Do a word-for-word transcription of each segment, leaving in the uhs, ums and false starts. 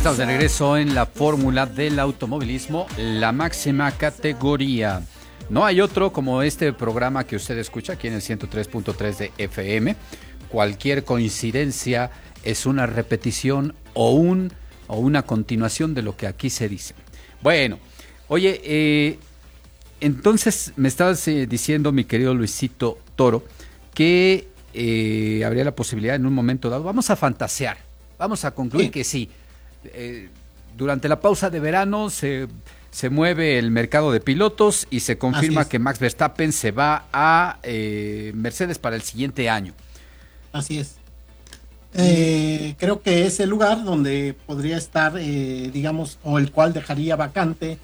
estamos de regreso en la fórmula del automovilismo, la máxima categoría. No hay otro como este programa que usted escucha aquí en el ciento tres punto tres de F M. Cualquier coincidencia es una repetición o, un, o una continuación de lo que aquí se dice. Bueno, oye, eh, entonces me estabas eh, diciendo, mi querido Luisito Toro, que eh, habría la posibilidad en un momento dado, vamos a fantasear, vamos a concluir sí. que sí. Eh, durante la pausa de verano se, se mueve el mercado de pilotos y se confirma que Max Verstappen se va a eh, Mercedes para el siguiente año. Así es. Eh, creo que es el lugar donde podría estar, eh, digamos, o el cual dejaría vacante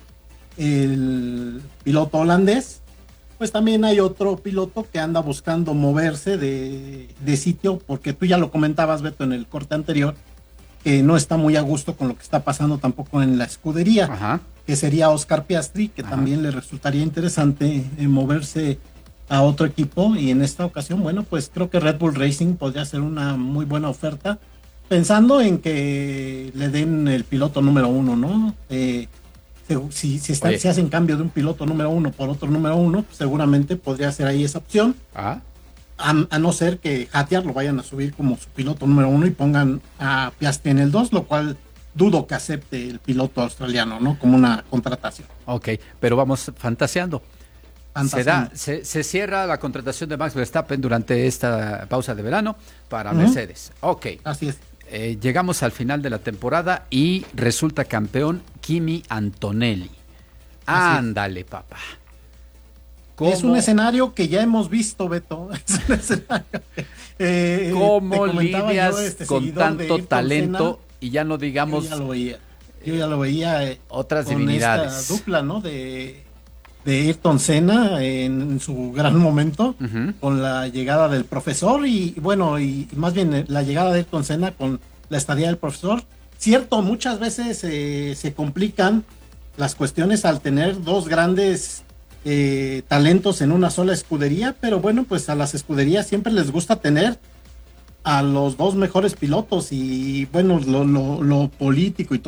el piloto holandés. Pues también hay otro piloto que anda buscando moverse de, de sitio, porque tú ya lo comentabas, Beto, en el corte anterior, que no está muy a gusto con lo que está pasando tampoco en la escudería. Ajá. Que sería Oscar Piastri, que Ajá. también le resultaría interesante eh, moverse a otro equipo, y en esta ocasión, bueno, pues creo que Red Bull Racing podría ser una muy buena oferta, pensando en que le den el piloto número uno, ¿no? Eh, si, si, está, si hacen cambio de un piloto número uno por otro número uno, seguramente podría ser ahí esa opción. Ah. A, a no ser que Hadjar lo vayan a subir como su piloto número uno y pongan a Piastri en el dos, lo cual dudo que acepte el piloto australiano, ¿no? Como una contratación. Ok, pero vamos fantaseando. Se, da, se, se cierra la contratación de Max Verstappen durante esta pausa de verano para uh-huh. Mercedes. Ok. Así es. Eh, llegamos al final de la temporada y resulta campeón Kimi Antonelli. Ándale, papá. ¿Cómo? Es un escenario que ya hemos visto, Beto. Es un escenario que, eh, ¿Cómo lidias yo, este, con tanto talento? Senna, y ya no digamos... Yo ya lo veía. Yo ya lo veía eh, otras con divinidades. Esta dupla, ¿no? De, de Ayrton Senna en, en su gran momento, uh-huh. con la llegada del profesor y, bueno, y, y más bien la llegada de Ayrton Senna con la estadía del profesor. Cierto, muchas veces eh, se complican las cuestiones al tener dos grandes... Eh, talentos en una sola escudería, pero bueno, pues a las escuderías siempre les gusta tener a los dos mejores pilotos y bueno, lo, lo, lo político y todo